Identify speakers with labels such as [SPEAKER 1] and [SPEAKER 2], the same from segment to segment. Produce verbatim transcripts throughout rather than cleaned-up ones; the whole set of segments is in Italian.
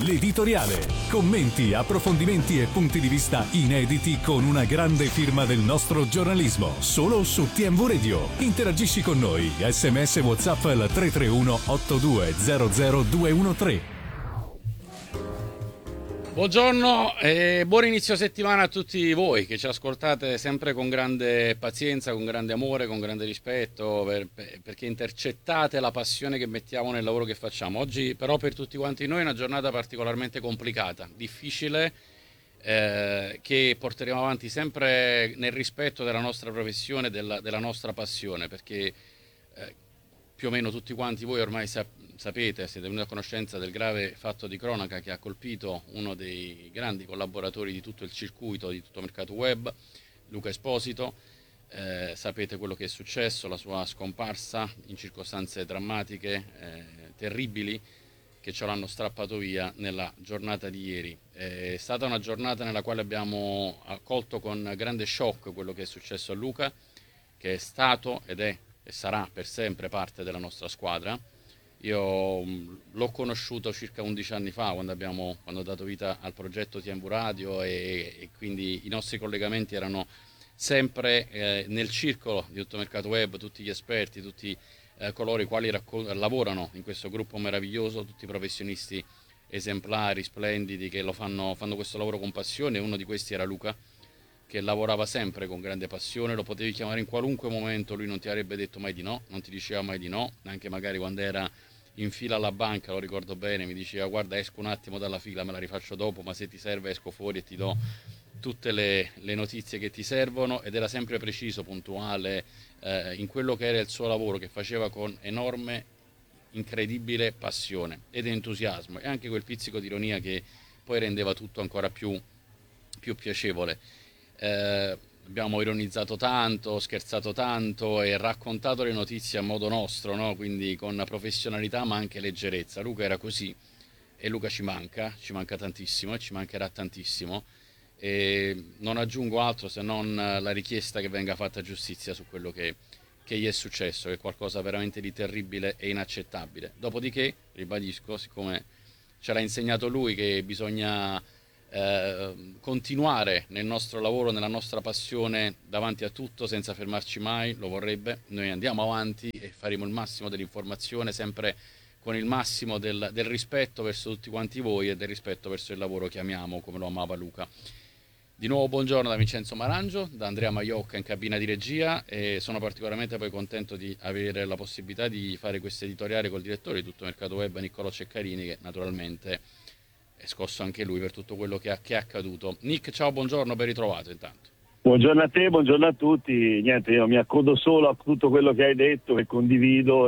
[SPEAKER 1] L'editoriale. Commenti, approfondimenti e punti di vista inediti con una grande firma del nostro giornalismo. Solo su T M V Radio. Interagisci con noi. Sms WhatsApp al tre tre uno otto due zero zero due uno tre.
[SPEAKER 2] Buongiorno e buon inizio settimana a tutti voi che ci ascoltate sempre con grande pazienza, con grande amore, con grande rispetto, per, per, perché intercettate la passione che mettiamo nel lavoro che facciamo. Oggi però per tutti quanti noi è una giornata particolarmente complicata, difficile, eh, che porteremo avanti sempre nel rispetto della nostra professione, della, della nostra passione, perché eh, più o meno tutti quanti voi ormai sapete, Sapete, siete venuti a conoscenza del grave fatto di cronaca che ha colpito uno dei grandi collaboratori di tutto il circuito, di tutto il mercato web, Luca Esposito. Eh, sapete quello che è successo, la sua scomparsa in circostanze drammatiche, eh, terribili, che ce l'hanno strappato via nella giornata di ieri. È stata una giornata nella quale abbiamo accolto con grande shock quello che è successo a Luca, che è stato ed è e sarà per sempre parte della nostra squadra. Io l'ho conosciuto circa undici anni fa quando abbiamo quando ho dato vita al progetto T M V Radio e, e quindi i nostri collegamenti erano sempre eh, nel circolo di tutto il mercato web, tutti gli esperti, tutti eh, coloro i quali raccol- lavorano in questo gruppo meraviglioso, tutti professionisti esemplari, splendidi che lo fanno, fanno questo lavoro con passione. Uno di questi era Luca, che lavorava sempre con grande passione, lo potevi chiamare in qualunque momento, lui non ti avrebbe detto mai di no, non ti diceva mai di no, anche magari quando era in fila alla banca, lo ricordo bene, mi diceva guarda esco un attimo dalla fila, me la rifaccio dopo, ma se ti serve esco fuori e ti do tutte le, le notizie che ti servono, ed era sempre preciso, puntuale eh, in quello che era il suo lavoro, che faceva con enorme, incredibile passione ed entusiasmo e anche quel pizzico di ironia che poi rendeva tutto ancora più, più piacevole. Eh, abbiamo ironizzato tanto, scherzato tanto e raccontato le notizie a modo nostro, no? Quindi con professionalità ma anche leggerezza. Luca era così e Luca ci manca, ci manca tantissimo e ci mancherà tantissimo, e non aggiungo altro se non la richiesta che venga fatta giustizia su quello che, che gli è successo, che è qualcosa veramente di terribile e inaccettabile. Dopodiché, ribadisco, siccome ce l'ha insegnato lui che bisogna Eh, continuare nel nostro lavoro, nella nostra passione davanti a tutto senza fermarci mai, lo vorrebbe, noi andiamo avanti e faremo il massimo dell'informazione, sempre con il massimo del, del rispetto verso tutti quanti voi e del rispetto verso il lavoro che amiamo come lo amava Luca. Di nuovo buongiorno da Vincenzo Marangio, da Andrea Maiocca in cabina di regia, e sono particolarmente poi contento di avere la possibilità di fare questo editoriale col direttore di tutto il mercato web Niccolò Ceccarini, che naturalmente è scosso anche lui per tutto quello che, ha, che è accaduto. Nick, ciao, buongiorno, ben ritrovato intanto.
[SPEAKER 3] Buongiorno a te, buongiorno a tutti. Niente, io mi accodo solo a tutto quello che hai detto, che condivido,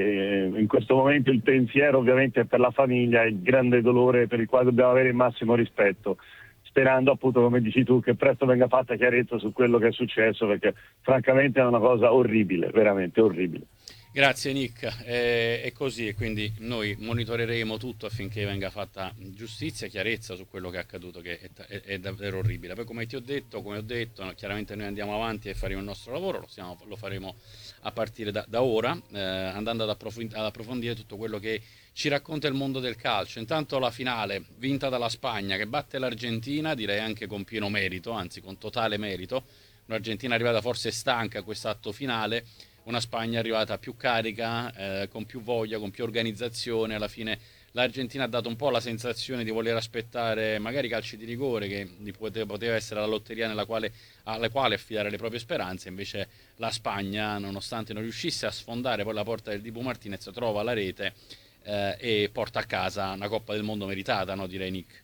[SPEAKER 3] e in questo momento il pensiero ovviamente è per la famiglia e il grande dolore per il quale dobbiamo avere il massimo rispetto, sperando appunto, come dici tu, che presto venga fatta chiarezza su quello che è successo, perché francamente è una cosa orribile, veramente orribile.
[SPEAKER 2] Grazie Nick, è, è così, e quindi noi monitoreremo tutto affinché venga fatta giustizia, chiarezza su quello che è accaduto, che è, è, è davvero orribile. Poi come ti ho detto, come ho detto, no, chiaramente noi andiamo avanti e faremo il nostro lavoro, lo, stiamo, lo faremo a partire da, da ora, eh, andando ad, approf- ad approfondire tutto quello che ci racconta il mondo del calcio. Intanto la finale vinta dalla Spagna che batte l'Argentina, direi anche con pieno merito, anzi con totale merito, un'Argentina arrivata forse stanca a quest'atto finale, una Spagna arrivata più carica, eh, con più voglia, con più organizzazione. Alla fine l'Argentina ha dato un po' la sensazione di voler aspettare magari calci di rigore, che poteva essere la lotteria nella quale, alla quale affidare le proprie speranze. Invece la Spagna, nonostante non riuscisse a sfondare poi la porta del Dibu Martinez, trova la rete eh, e porta a casa una Coppa del Mondo meritata, no, direi Nick?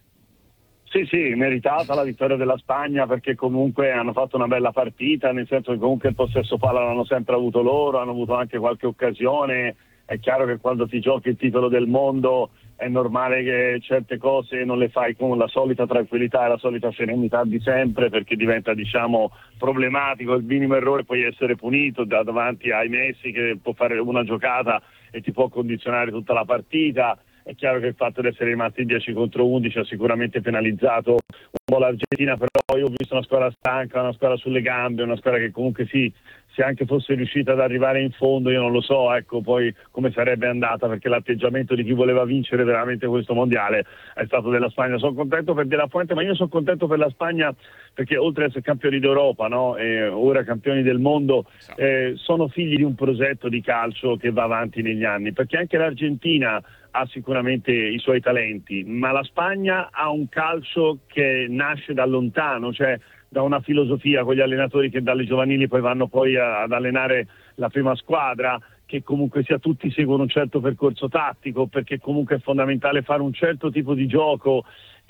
[SPEAKER 3] Sì, sì, meritata la vittoria della Spagna, perché comunque hanno fatto una bella partita, nel senso che comunque il possesso palla l'hanno sempre avuto loro, hanno avuto anche qualche occasione. È chiaro che quando ti giochi il titolo del mondo è normale che certe cose non le fai con la solita tranquillità e la solita serenità di sempre, perché diventa, diciamo, problematico. Il minimo errore puoi essere punito da davanti ai Messi, che può fare una giocata e ti può condizionare tutta la partita. È chiaro che il fatto di essere rimasti dieci contro undici ha sicuramente penalizzato un po' l'Argentina, però io ho visto una squadra stanca, una squadra sulle gambe, una squadra che comunque sì, se anche fosse riuscita ad arrivare in fondo, io non lo so, ecco, poi come sarebbe andata, perché l'atteggiamento di chi voleva vincere veramente questo mondiale è stato della Spagna. Sono contento per De La Fuente, ma io sono contento per la Spagna perché oltre ad essere campioni d'Europa, no, e ora campioni del mondo, eh, sono figli di un progetto di calcio che va avanti negli anni, perché anche l'Argentina ha sicuramente i suoi talenti, ma la Spagna ha un calcio che nasce da lontano, cioè da una filosofia con gli allenatori che dalle giovanili poi vanno poi a, ad allenare la prima squadra, che comunque sia tutti seguono un certo percorso tattico, perché comunque è fondamentale fare un certo tipo di gioco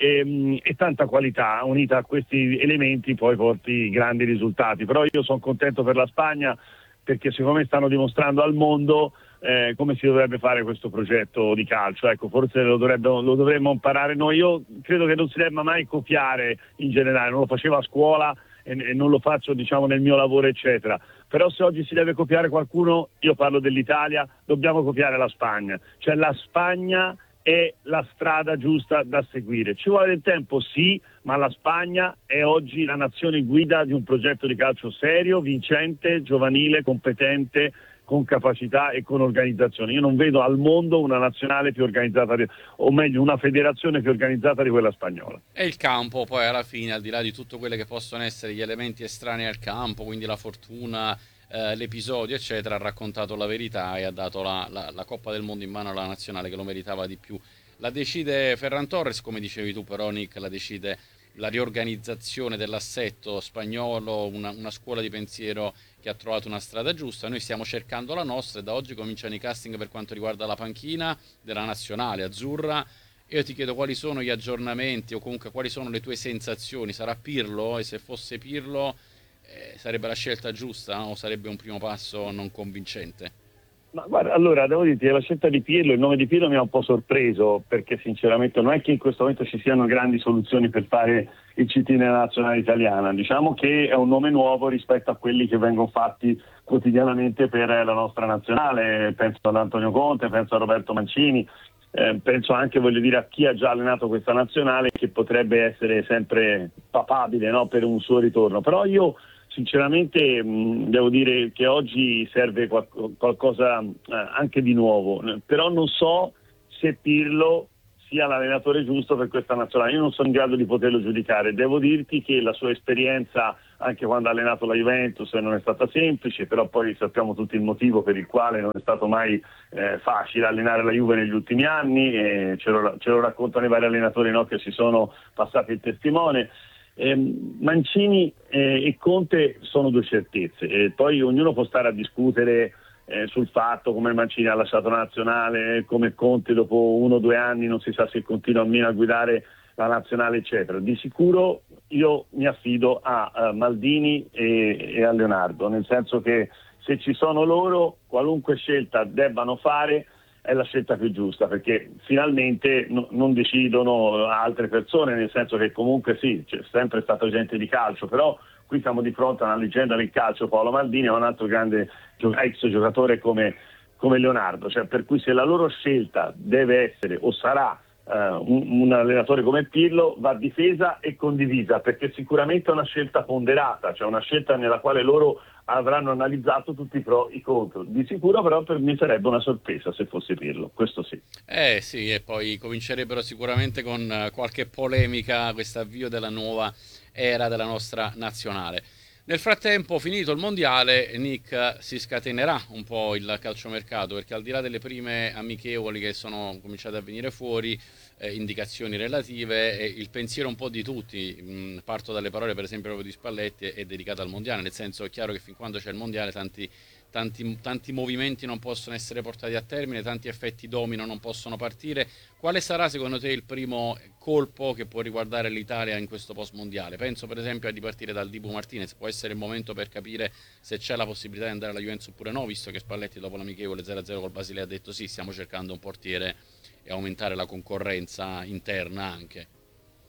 [SPEAKER 3] e, e tanta qualità unita a questi elementi poi porti grandi risultati. Però io sono contento per la Spagna perché secondo me stanno dimostrando al mondo eh, come si dovrebbe fare questo progetto di calcio. Ecco, forse lo, lo dovremmo imparare noi. Io credo che non si debba mai copiare in generale, non lo facevo a scuola e, e non lo faccio, diciamo, nel mio lavoro eccetera, però se oggi si deve copiare qualcuno, io parlo dell'Italia, dobbiamo copiare la Spagna, cioè la Spagna è la strada giusta da seguire. Ci vuole del tempo, sì, ma la Spagna è oggi la nazione guida di un progetto di calcio serio, vincente, giovanile, competente, con capacità e con organizzazione. Io non vedo al mondo una nazionale più organizzata, di, o meglio una federazione più organizzata di quella spagnola.
[SPEAKER 2] E il campo poi alla fine, al di là di tutto quello che possono essere gli elementi estranei al campo, quindi la fortuna, eh, l'episodio eccetera, ha raccontato la verità e ha dato la, la, la Coppa del Mondo in mano alla nazionale che lo meritava di più. La decide Ferran Torres, come dicevi tu però Nick, la decide la riorganizzazione dell'assetto spagnolo, una, una scuola di pensiero che ha trovato una strada giusta. Noi stiamo cercando la nostra e da oggi cominciano i casting per quanto riguarda la panchina della nazionale azzurra. Io ti chiedo quali sono gli aggiornamenti o comunque quali sono le tue sensazioni. Sarà Pirlo? E se fosse Pirlo eh, sarebbe la scelta giusta, no? O sarebbe un primo passo non convincente?
[SPEAKER 3] Ma guarda, allora devo dirti che la scelta di Pirlo, il nome di Pirlo mi ha un po' sorpreso, perché sinceramente non è che in questo momento ci siano grandi soluzioni per fare il C T nella nazionale italiana. Diciamo che è un nome nuovo rispetto a quelli che vengono fatti quotidianamente per la nostra nazionale. Penso ad Antonio Conte, penso a Roberto Mancini, eh, penso anche, voglio dire, a chi ha già allenato questa nazionale, che potrebbe essere sempre papabile, no, per un suo ritorno. Però io sinceramente mh, devo dire che oggi serve qual- qualcosa eh, anche di nuovo, però non so se Pirlo sia l'allenatore giusto per questa nazionale. Io non sono in grado di poterlo giudicare. Devo dirti che la sua esperienza, anche quando ha allenato la Juventus, non è stata semplice, però poi sappiamo tutti il motivo per il quale non è stato mai eh, facile allenare la Juve negli ultimi anni, e ce lo, ce lo raccontano i vari allenatori, no, che si sono passati il testimone. Eh, Mancini eh, e Conte sono due certezze, e poi ognuno può stare a discutere eh, sul fatto come Mancini ha lasciato la nazionale, come Conte dopo uno o due anni non si sa se continua o meno a guidare la nazionale eccetera. Di sicuro io mi affido a, a Maldini e, e a Leonardo, nel senso che se ci sono loro, qualunque scelta debbano fare è la scelta più giusta, perché finalmente no, non decidono altre persone, nel senso che comunque sì, c'è sempre stata gente di calcio, però qui siamo di fronte a una leggenda del calcio, Paolo Maldini, e a un altro grande ex giocatore come, come Leonardo, cioè, per cui se la loro scelta deve essere o sarà uh, un, un allenatore come Pirlo, va difesa e condivisa, perché sicuramente è una scelta ponderata, cioè una scelta nella quale loro avranno analizzato tutti i pro e i contro. Di sicuro però per me sarebbe una sorpresa se fosse Pirlo, questo sì.
[SPEAKER 2] Eh sì, e poi comincerebbero sicuramente con qualche polemica questo avvio della nuova era della nostra nazionale. Nel frattempo, finito il mondiale, Nick, si scatenerà un po' il calciomercato, perché al di là delle prime amichevoli che sono cominciate a venire fuori, eh, indicazioni relative, eh, il pensiero un po' di tutti, mh, parto dalle parole per esempio proprio di Spalletti, è, è dedicato al mondiale, nel senso è chiaro che fin quando c'è il mondiale tanti Tanti, tanti movimenti non possono essere portati a termine, tanti effetti domino non possono partire. Quale sarà secondo te il primo colpo che può riguardare l'Italia in questo post mondiale? Penso per esempio a ripartire dal Dibu Martinez, può essere il momento per capire se c'è la possibilità di andare alla Juventus oppure no, visto che Spalletti dopo l'amichevole zero a zero col Basilea ha detto sì, stiamo cercando un portiere e aumentare la concorrenza interna anche.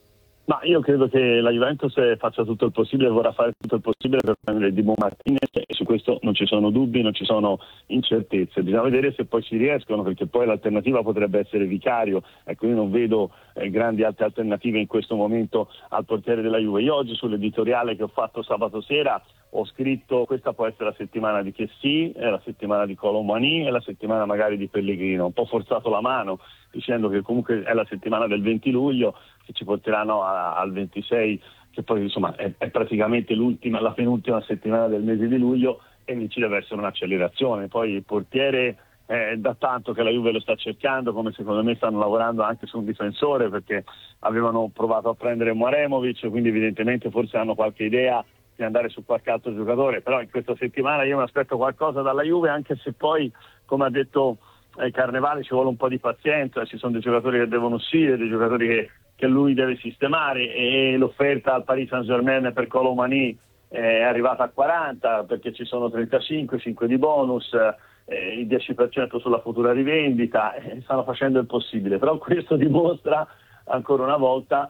[SPEAKER 3] Ma io credo che la Juventus faccia tutto il possibile, vorrà fare tutto il possibile per prendere Dibu Martinez, e su questo non ci sono dubbi, non ci sono incertezze. Bisogna vedere se poi ci riescono, perché poi l'alternativa potrebbe essere Vicario. Ecco, io non vedo eh, grandi altre alternative in questo momento al portiere della Juve. Io oggi sull'editoriale che ho fatto sabato sera ho scritto: questa può essere la settimana di Chessy, è la settimana di Colomani, è la settimana magari di Pellegrino. Un po' forzato la mano dicendo che comunque è la settimana del venti luglio, che ci porteranno a, al ventisei, che poi insomma è, è praticamente l'ultima, la penultima settimana del mese di luglio, e lì ci deve essere un'accelerazione. Poi il portiere è da tanto che la Juve lo sta cercando, come secondo me stanno lavorando anche su un difensore, perché avevano provato a prendere Mwaremovic, quindi evidentemente forse hanno qualche idea di andare su qualche altro giocatore. Però in questa settimana io mi aspetto qualcosa dalla Juve, anche se poi, come ha detto eh, Carnevale, ci vuole un po' di pazienza, ci sono dei giocatori che devono uscire, dei giocatori che, che lui deve sistemare, e l'offerta al Paris Saint-Germain per Colomani è arrivata a quaranta, perché ci sono trentacinque, cinque di bonus, eh, il dieci per cento sulla futura rivendita, eh, stanno facendo il possibile. Però questo dimostra ancora una volta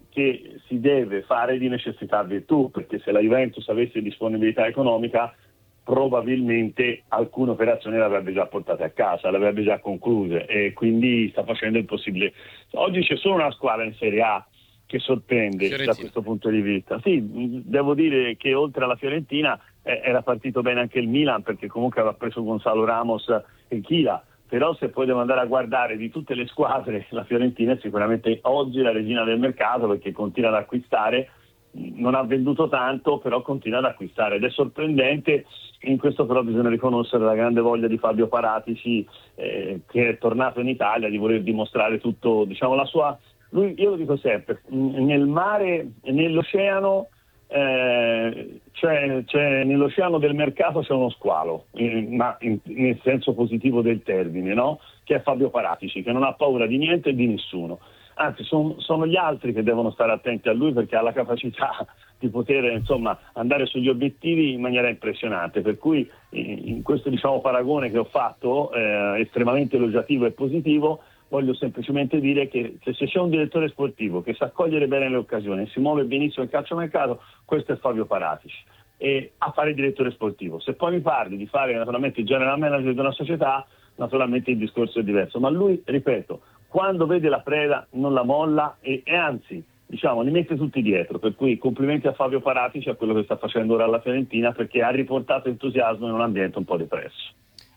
[SPEAKER 3] che si deve fare di necessità virtù, perché se la Juventus avesse disponibilità economica probabilmente alcune operazioni le avrebbe già portate a casa, le avrebbe già concluse, e quindi sta facendo il possibile. Oggi c'è solo una squadra in Serie A che sorprende Fiorentina, da questo punto di vista. Sì, devo dire che oltre alla Fiorentina eh, era partito bene anche il Milan, perché comunque aveva preso Gonzalo Ramos e Chila. Però se poi devo andare a guardare di tutte le squadre, la Fiorentina è sicuramente oggi la regina del mercato, perché continua ad acquistare, non ha venduto tanto, però continua ad acquistare, ed è sorprendente. In questo però bisogna riconoscere la grande voglia di Fabio Paratici, eh, che è tornato in Italia, di voler dimostrare tutto, diciamo, la sua... Lui, io lo dico sempre, nel mare e nell'oceano, eh, c'è, c'è, nell'oceano del mercato c'è uno squalo, eh, ma in, nel senso positivo del termine, no? Che è Fabio Paratici, che non ha paura di niente e di nessuno. Anzi, son, sono gli altri che devono stare attenti a lui, perché ha la capacità di poter, insomma, andare sugli obiettivi in maniera impressionante. Per cui in questo, diciamo, paragone che ho fatto, eh, estremamente elogiativo e positivo, voglio semplicemente dire che se c'è un direttore sportivo che sa cogliere bene le occasioni e si muove benissimo il calciomercato, questo è Fabio Paratici, e a fare il direttore sportivo. Se poi mi parli di fare naturalmente il general manager di una società, naturalmente il discorso è diverso, ma lui, ripeto, quando vede la preda non la molla, e, e anzi, diciamo, li mette tutti dietro. Per cui complimenti a Fabio Paratici, a quello che sta facendo ora alla Fiorentina, perché ha riportato entusiasmo in un ambiente un po' depresso.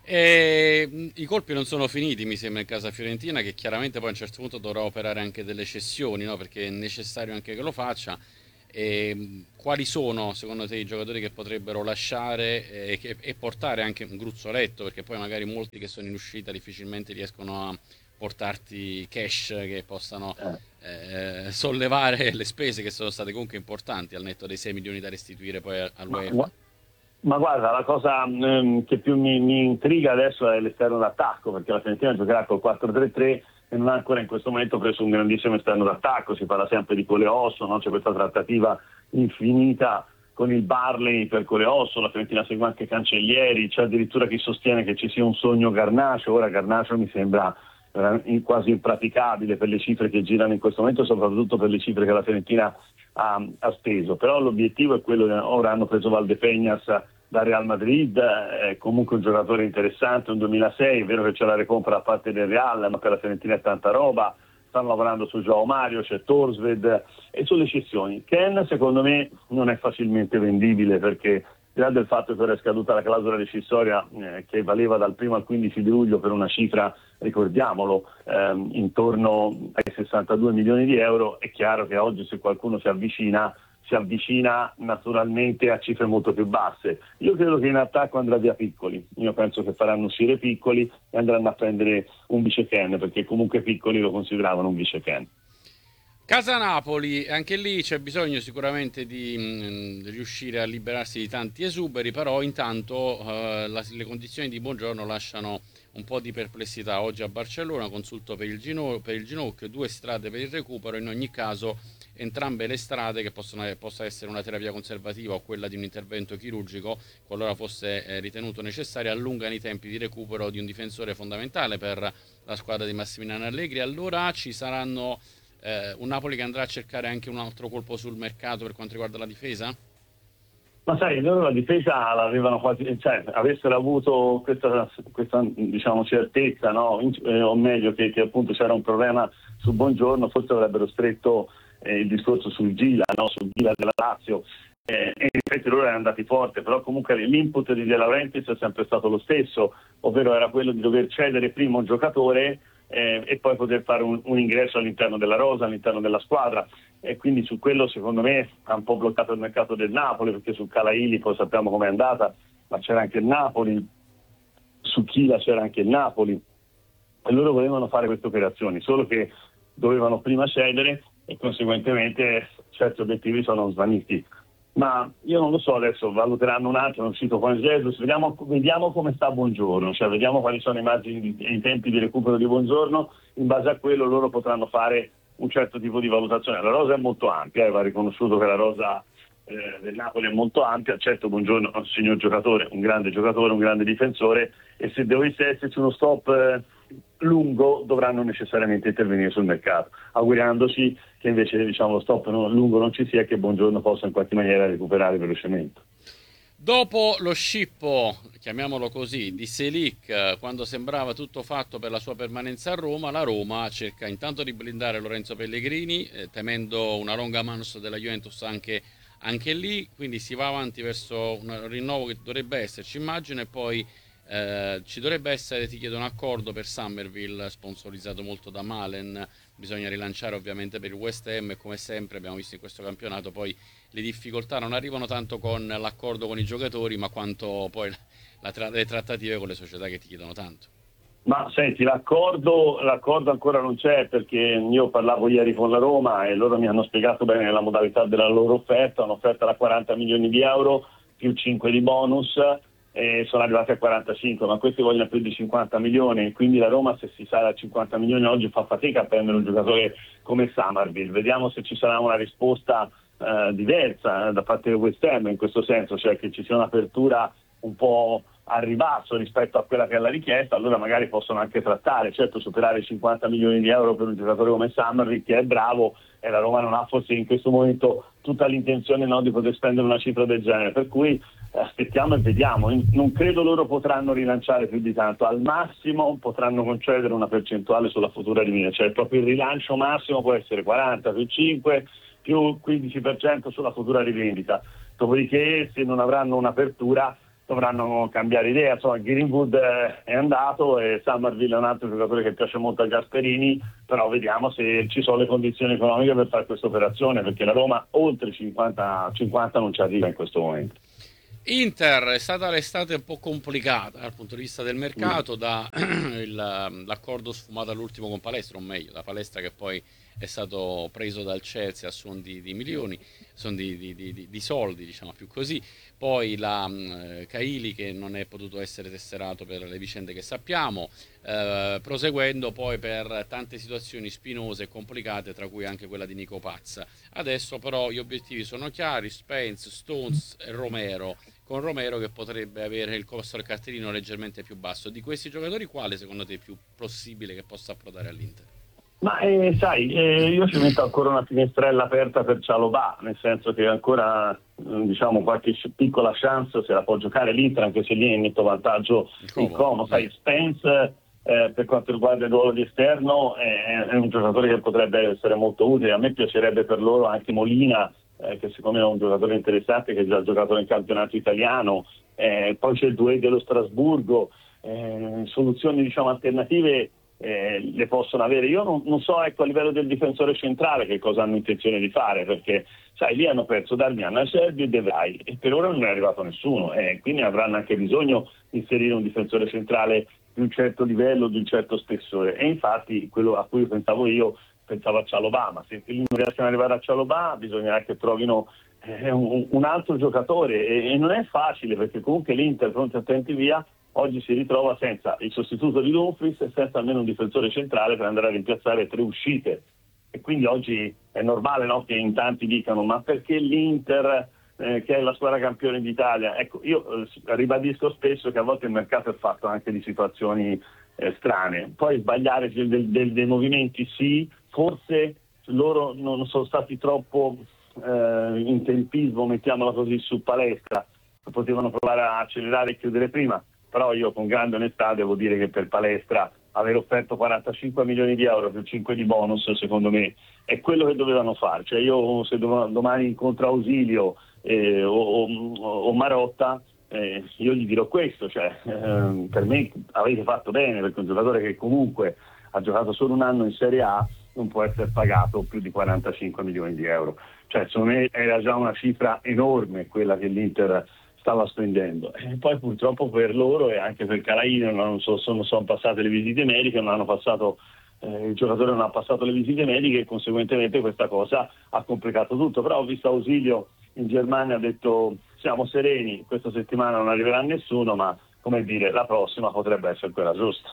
[SPEAKER 2] E i colpi non sono finiti, mi sembra, in casa fiorentina, che chiaramente poi a un certo punto dovrà operare anche delle cessioni, no? Perché è necessario anche che lo faccia. E quali sono secondo te i giocatori che potrebbero lasciare e, che, e portare anche un gruzzoletto, perché poi magari molti che sono in uscita difficilmente riescono a portarti cash che possano eh, sollevare le spese, che sono state comunque importanti, al netto dei sei milioni da restituire poi all'UEFA?
[SPEAKER 3] Ma guarda, la cosa mh, che più mi, mi intriga adesso è l'esterno d'attacco, perché la Fiorentina giocherà col quattro tre tre e non ha ancora in questo momento preso un grandissimo esterno d'attacco. Si parla sempre di Coleosso, no? C'è questa trattativa infinita con il Barley per Coleosso, la Fiorentina segue anche Cancellieri, c'è addirittura chi sostiene che ci sia un sogno Garnacho. Ora Garnacho mi sembra eh, quasi impraticabile per le cifre che girano in questo momento, soprattutto per le cifre che la Fiorentina ha, ha speso. Però l'obiettivo è quello, ora hanno preso Valdepeñas da Real Madrid, è comunque un giocatore interessante, un duemilasei, è vero che c'è la recompra da parte del Real, ma per la Fiorentina è tanta roba. Stanno lavorando su Joao Mario, c'è Torsved, e sulle cessioni. Ken secondo me non è facilmente vendibile, perché al di là del fatto che ora è scaduta la clausola rescissoria eh, che valeva dal primo al quindici di luglio per una cifra, ricordiamolo, ehm, intorno ai sessantadue milioni di euro, è chiaro che oggi se qualcuno si avvicina si avvicina naturalmente a cifre molto più basse. Io credo che in attacco andrà via Piccoli, io penso che faranno uscire Piccoli e andranno a prendere un vice Ken, perché comunque Piccoli lo consideravano un vice Ken.
[SPEAKER 2] Casa Napoli, anche lì c'è bisogno sicuramente di mh, riuscire a liberarsi di tanti esuberi, però intanto uh, la, le condizioni di Buongiorno lasciano un po' di perplessità. Oggi a Barcellona consulto per il, gino- per il ginocchio, due strade per il recupero, in ogni caso entrambe le strade, che possono possa essere una terapia conservativa o quella di un intervento chirurgico, qualora fosse eh, ritenuto necessario, allungano i tempi di recupero di un difensore fondamentale per la squadra di Massimiliano Allegri. Allora ci saranno eh, un Napoli che andrà a cercare anche un altro colpo sul mercato per quanto riguarda la difesa?
[SPEAKER 3] Ma sai, loro la difesa l'avevano quasi, cioè avessero avuto questa, questa diciamo certezza, no? Eh, o meglio che, che appunto c'era un problema su Buongiorno, forse avrebbero stretto eh, il discorso sul Gila, no? Sul Gila della Lazio, eh, e in effetti loro erano andati forte, però comunque l'input di De Laurentiis è sempre stato lo stesso, ovvero era quello di dover cedere prima un giocatore eh, e poi poter fare un, un ingresso all'interno della rosa, all'interno della squadra. E quindi su quello secondo me ha un po' bloccato il mercato del Napoli, perché su Calaili poi sappiamo com'è andata, ma c'era anche il Napoli, su Chila c'era anche il Napoli, e loro volevano fare queste operazioni, solo che dovevano prima cedere e conseguentemente certi obiettivi sono svaniti. Ma io non lo so, adesso valuteranno un attimo, è uscito con Jesus, vediamo, vediamo come sta Buongiorno, cioè vediamo quali sono i margini e i tempi di recupero di Buongiorno, in base a quello loro potranno fare un certo tipo di valutazione. La rosa è molto ampia, eh, va riconosciuto che la rosa eh, del Napoli è molto ampia, certo Buongiorno è un signor giocatore, un grande giocatore, un grande difensore, e se dovesse esserci uno stop eh, lungo dovranno necessariamente intervenire sul mercato, augurandosi che invece diciamo lo stop no, lungo non ci sia e che Buongiorno possa in qualche maniera recuperare velocemente.
[SPEAKER 2] Dopo lo scippo, chiamiamolo così, di Selic, quando sembrava tutto fatto per la sua permanenza a Roma, la Roma cerca intanto di blindare Lorenzo Pellegrini, eh, temendo una longa manus della Juventus anche, anche lì, quindi si va avanti verso un rinnovo che dovrebbe esserci, immagino, e poi eh, ci dovrebbe essere, ti chiedo, un accordo per Summerville, sponsorizzato molto da Malen. Bisogna rilanciare ovviamente per il West Ham, e come sempre abbiamo visto in questo campionato poi le difficoltà non arrivano tanto con l'accordo con i giocatori, ma quanto poi la tra- le trattative con le società che ti chiedono tanto.
[SPEAKER 3] Ma senti, l'accordo, l'accordo ancora non c'è, perché io parlavo ieri con la Roma e loro mi hanno spiegato bene la modalità della loro offerta, un'offerta da quaranta milioni di euro più cinque di bonus, e sono arrivati a quarantacinque, ma questi vogliono più di cinquanta milioni, quindi la Roma, se si sale a cinquanta milioni oggi, fa fatica a prendere un giocatore come Summerville. Vediamo se ci sarà una risposta eh, diversa eh, da parte del West Ham in questo senso, cioè che ci sia un'apertura un po' a ribasso rispetto a quella che è la richiesta, allora magari possono anche trattare, certo superare i cinquanta milioni di euro per un giocatore come Summerville, che è bravo, e la Roma non ha forse in questo momento tutta l'intenzione, no, di poter spendere una cifra del genere, per cui aspettiamo e vediamo. Non credo loro potranno rilanciare più di tanto, al massimo potranno concedere una percentuale sulla futura rivendita, cioè proprio il rilancio massimo può essere quaranta più cinque più quindici per cento sulla futura rivendita, dopodiché se non avranno un'apertura dovranno cambiare idea. Insomma, Greenwood è andato e Summerville è un altro giocatore che piace molto a Gasperini, però vediamo se ci sono le condizioni economiche per fare questa operazione, perché la Roma oltre cinquanta, cinquanta non ci arriva in questo momento.
[SPEAKER 2] Inter, è stata l'estate un po' complicata dal punto di vista del mercato, da il, l'accordo sfumato all'ultimo con Palestra, o meglio, la Palestra che poi è stato preso dal Chelsea a suon di, di milioni, suon di, di, di, di soldi, diciamo più così, poi la um, Caili che non è potuto essere tesserato per le vicende che sappiamo, eh, proseguendo poi per tante situazioni spinose e complicate, tra cui anche quella di Nico Pazza. Adesso però gli obiettivi sono chiari: Spence, Stones e Romero, con Romero che potrebbe avere il costo del cartellino leggermente più basso. Di questi giocatori quale secondo te è più possibile che possa approdare all'Inter?
[SPEAKER 3] Ma eh, sai, eh, io ci metto ancora una finestrella aperta per Cialobà, nel senso che ancora diciamo qualche piccola chance se la può giocare l'Inter, anche se lì è in netto vantaggio il Como. Sai, Spence eh, per quanto riguarda il ruolo di esterno è, è un giocatore che potrebbe essere molto utile. A me piacerebbe per loro anche Molina, eh, che secondo me è un giocatore interessante, che ha già giocato nel campionato italiano, eh, poi c'è il Doué dello Strasburgo, eh, soluzioni diciamo alternative Eh, le possono avere. Io non, non so ecco a livello del difensore centrale che cosa hanno intenzione di fare, perché sai lì hanno perso Darmian, Acerbi e De Vrij e per ora non è arrivato nessuno, e eh, quindi avranno anche bisogno di inserire un difensore centrale di un certo livello, di un certo spessore, e infatti quello a cui pensavo io pensavo a Cialobà, ma se non riescono ad arrivare a Cialobà bisognerà che trovino eh, un, un altro giocatore, e, e non è facile, perché comunque l'Inter, pronti attenti via, oggi si ritrova senza il sostituto di Dumfries e senza almeno un difensore centrale per andare a rimpiazzare tre uscite, e quindi oggi è normale, no, che in tanti dicano ma perché l'Inter eh, che è la squadra campione d'Italia. Ecco, io eh, ribadisco spesso che a volte il mercato è fatto anche di situazioni eh, strane, poi sbagliare del, del, dei movimenti sì, forse loro non sono stati troppo eh, in tempismo, mettiamola così, su Palestra, potevano provare a accelerare e chiudere prima, però io con grande onestà devo dire che per Palestra aver offerto quarantacinque milioni di euro più cinque di bonus, secondo me è quello che dovevano fare. Cioè io se domani incontro Ausilio eh, o, o, o Marotta, eh, io gli dirò questo, cioè eh, per me avete fatto bene, perché un giocatore che comunque ha giocato solo un anno in Serie A non può essere pagato più di quarantacinque milioni di euro. Cioè secondo me era già una cifra enorme quella che l'Inter stava spendendo. E poi purtroppo per loro e anche per Calaino non so, sono, sono passate le visite mediche, non hanno passato, eh, il giocatore non ha passato le visite mediche e conseguentemente questa cosa ha complicato tutto. Però ho visto Ausilio in Germania, ha detto siamo sereni, questa settimana non arriverà nessuno, ma come dire, la prossima potrebbe essere quella giusta.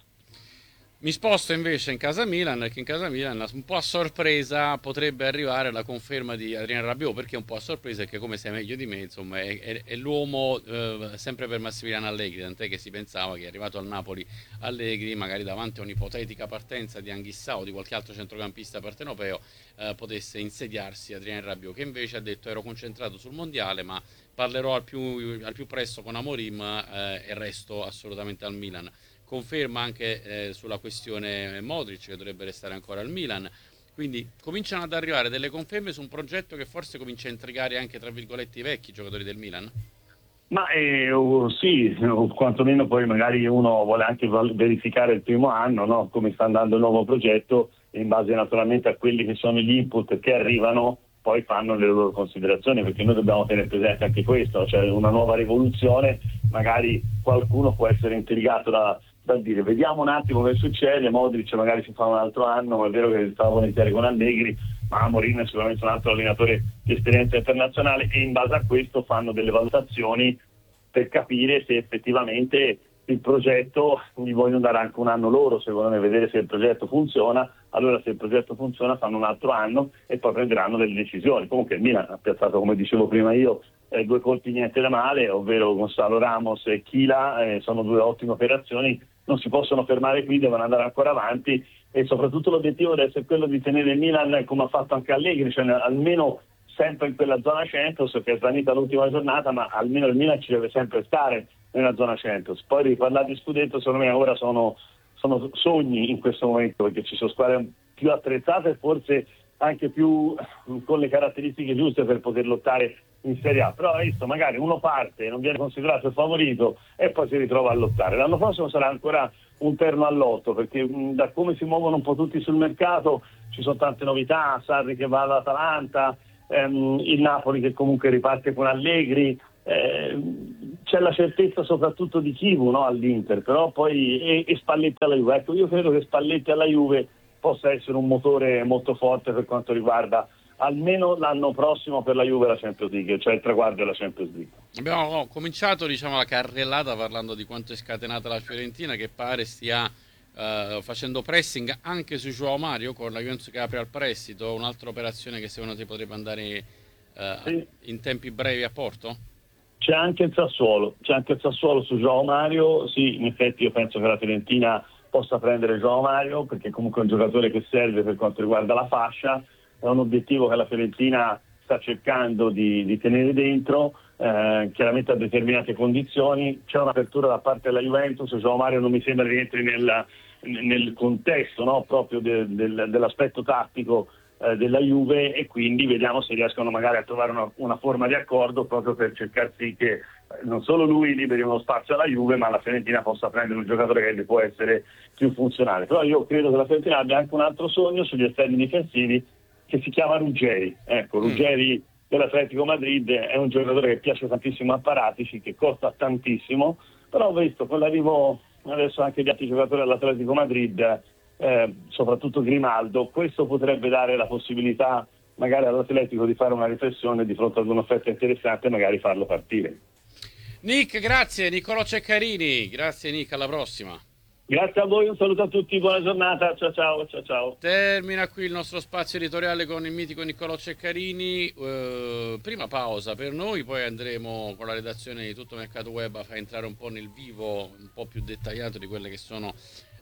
[SPEAKER 2] Mi sposto invece in casa Milan, perché in casa Milan un po' a sorpresa potrebbe arrivare la conferma di Adrien Rabiot, perché un po' a sorpresa è che, come sai meglio di me, insomma, è, è, è l'uomo eh, sempre per Massimiliano Allegri, tant'è che si pensava che arrivato al Napoli Allegri, magari davanti a un'ipotetica partenza di Anghissà o di qualche altro centrocampista partenopeo, eh, potesse insediarsi Adrien Rabiot, che invece ha detto ero concentrato sul mondiale, ma parlerò al più, al più presto con Amorim eh, e resto assolutamente al Milan. Conferma anche eh, sulla questione Modric, che dovrebbe restare ancora al Milan. Quindi cominciano ad arrivare delle conferme su un progetto che forse comincia a intrigare anche, tra virgolette, i vecchi giocatori del Milan.
[SPEAKER 3] Ma eh, oh, sì, o quantomeno poi magari uno vuole anche verificare il primo anno, no? Come sta andando il nuovo progetto, e in base naturalmente a quelli che sono gli input che arrivano poi fanno le loro considerazioni, perché noi dobbiamo tenere presente anche questo, cioè una nuova rivoluzione, magari qualcuno può essere intrigato da, da dire vediamo un attimo che succede, Modric magari si fa un altro anno, è vero che stava volentieri con Allegri, ma Amorim è sicuramente un altro allenatore di esperienza internazionale e in base a questo fanno delle valutazioni per capire se effettivamente il progetto, gli vogliono dare anche un anno loro, secondo me, vedere se il progetto funziona. Allora se il progetto funziona fanno un altro anno e poi prenderanno delle decisioni. Comunque il Milan ha piazzato, come dicevo prima io, eh, due colpi niente da male, ovvero Gonzalo Ramos e Chila, eh, sono due ottime operazioni, non si possono fermare qui, devono andare ancora avanti e soprattutto l'obiettivo deve essere quello di tenere il Milan come ha fatto anche Allegri, cioè almeno sempre in quella zona Champions, che è svanita l'ultima giornata, ma almeno il Milan ci deve sempre stare nella zona Champions. Poi riparlare di scudetto secondo me ora sono, sono sogni in questo momento, perché ci sono squadre più attrezzate e forse anche più con le caratteristiche giuste per poter lottare in Serie A. Però visto, magari uno parte, non viene considerato il favorito e poi si ritrova a lottare. L'anno prossimo sarà ancora un terno all'otto, perché mh, da come si muovono un po' tutti sul mercato ci sono tante novità, Sarri che va all'Atalanta, ehm, il Napoli che comunque riparte con Allegri, eh, c'è la certezza soprattutto di Chivu, no, all'Inter, però poi e, e Spalletti alla Juve. Ecco, io credo che Spalletti alla Juve possa essere un motore molto forte per quanto riguarda almeno l'anno prossimo per la Juve la Champions League, cioè il traguardo della Champions League.
[SPEAKER 2] Abbiamo cominciato, diciamo, la carrellata parlando di quanto è scatenata la Fiorentina, che pare stia uh, facendo pressing anche su João Mario, con la Juventus che apre al prestito, un'altra operazione che secondo te potrebbe andare uh, sì. in tempi brevi a Porto?
[SPEAKER 3] C'è anche il Sassuolo, c'è anche il Sassuolo su João Mario, sì, in effetti io penso che la Fiorentina possa prendere João Mario, perché comunque è un giocatore che serve per quanto riguarda la fascia, è un obiettivo che la Fiorentina sta cercando di, di tenere dentro, eh, chiaramente a determinate condizioni. C'è un'apertura da parte della Juventus, João Mario non mi sembra rientri nel, nel contesto, no, proprio de, del, dell'aspetto tattico eh, della Juve, e quindi vediamo se riescono magari a trovare una, una forma di accordo proprio per cercare sì che non solo lui liberi uno spazio alla Juve, ma la Fiorentina possa prendere un giocatore che gli può essere più funzionale. Però io credo che la Fiorentina abbia anche un altro sogno sugli esterni difensivi, che si chiama Ruggeri. Ecco, Ruggeri dell'Atletico Madrid è un giocatore che piace tantissimo a Paratici, che costa tantissimo, però ho visto con l'arrivo adesso anche di altri giocatori dell'Atletico Madrid, eh, soprattutto Grimaldo, questo potrebbe dare la possibilità magari all'Atletico di fare una riflessione di fronte ad un'offerta interessante e magari farlo partire.
[SPEAKER 2] Nick, grazie. Niccolò Ceccarini, grazie Nick, alla prossima.
[SPEAKER 3] Grazie a voi, un saluto a tutti, buona giornata, ciao ciao, ciao ciao.
[SPEAKER 2] Termina qui il nostro spazio editoriale con il mitico Niccolò Ceccarini. Uh, prima pausa per noi, poi andremo con la redazione di Tutto Mercato Web a far entrare un po' nel vivo, un po' più dettagliato di quelle che sono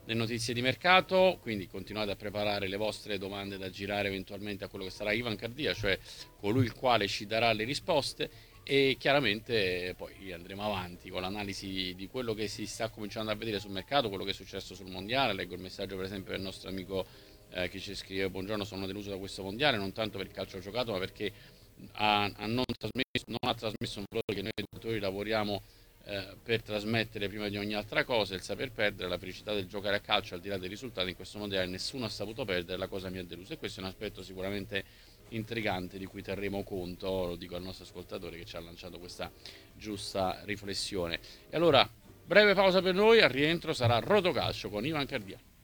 [SPEAKER 2] le notizie di mercato, quindi continuate a preparare le vostre domande da girare eventualmente a quello che sarà Ivan Cardia, cioè colui il quale ci darà le risposte, e chiaramente poi andremo avanti con l'analisi di quello che si sta cominciando a vedere sul mercato, quello che è successo sul mondiale. Leggo il messaggio per esempio del nostro amico eh, che ci scrive: buongiorno, sono deluso da questo mondiale, non tanto per il calcio giocato ma perché ha, ha non, trasmesso, non ha trasmesso un valore che noi educatori lavoriamo Eh, per trasmettere prima di ogni altra cosa, il saper perdere, la felicità del giocare a calcio al di là dei risultati. In questo mondiale nessuno ha saputo perdere, la cosa mi ha deluso, e questo è un aspetto sicuramente intrigante di cui terremo conto, lo dico al nostro ascoltatore che ci ha lanciato questa giusta riflessione. E allora, breve pausa per noi, al rientro sarà Rotocalcio con Ivan Cardia.